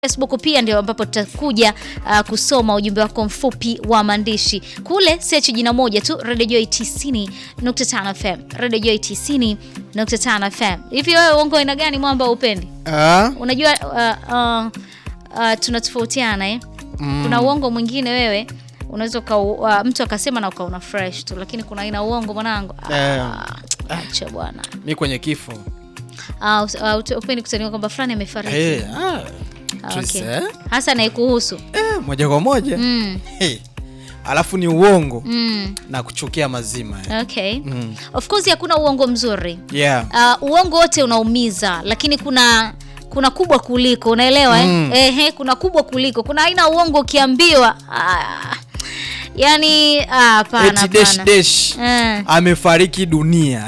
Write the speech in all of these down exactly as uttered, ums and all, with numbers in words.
Facebook pia ndio ambapo tutakuja uh, kusoma ujumbe wako mfupi wa maandishi. Kule search jina moja tu Radio Joy tisini nukta tano F M. Radio Joy tisini nukta tano F M. Hivi wewe uongo aina gani mwamba upendi? Ah. Unajua uh, uh, uh, tunatofautiana eh. Mm. Kuna uongo mwingine wewe unaweza uh, mtu akasema na ukaona fresh tu, lakini kuna aina uongo mwanangu. Eh. Ah, acha bwana. Mimi kwenye kifo. Ah, uh, upendi kutaniwa kwamba fulani amefariki. Eh, ah. Okay. Hasa na ikuhusu. Eh, moja kwa moja. Mm. Hey. Alafu ni uongo. Mm. Na kuchukia mazima. Eh. Okay. Mm. Of course hakuna uongo mzuri. Yeah. Uh, uongo wote unaumiza, lakini kuna kuna kubwa kuliko, unaelewa eh? Mm. Ehe, kuna kubwa kuliko. Kuna aina uongo ukiambiwa ah, yani hapana ah, dash dash eh. Amefariki dunia.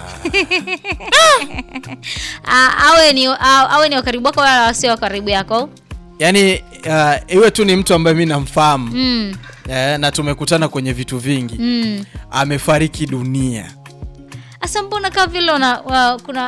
Ah, awe ni awe ni wakaribu wako wala wasio wakaribu yako. Yaani uh, iwe tu ni mtu ambaye mimi namfahamu. Mm. Eh, na tumekutana kwenye vitu vingi. Mm. Amefariki dunia. Asa mbona kama vile una uh, kuna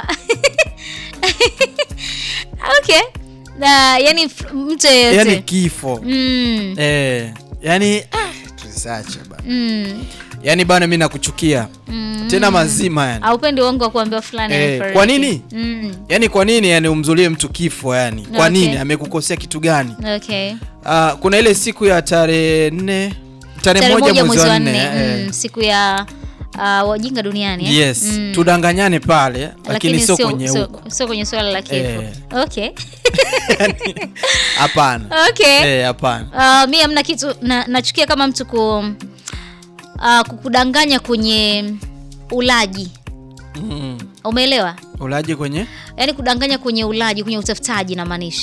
okay. Na yani mtu yeyote. Yaani kifo. Mm. Eh, yani ah, tusache bana. Mm. Yaani bana mimi nakuchukia. Mm. Tena mazima yani. Haupendi uongo wa kuambia fulani eh, kwa nini? Mm. Yaani kwa nini yani umzulie mtu kifo yani? Kwa Okay. nini? Amekukosea kitu gani? Okay. Uh, kuna ile siku ya tarehe nne, tarehe moja mwezi wa nne, mm, eh. siku ya uh, wajinga duniani eh? Yes. Mm. Tudanganyane pale, lakini, lakini sio kwenye huko. Sio kwenye swala la kifo. Eh. Okay. Hapana. Okay. Eh, hapana. Uh, mimi hamna kitu na, nachukia kama mtu ku uh, kukudanganya kwenye ulaji. Mm. Umeelewa? Ulaji kwenye? Yaani kudanganya kwenye ulaji, kwenye utafutaji na maanisha.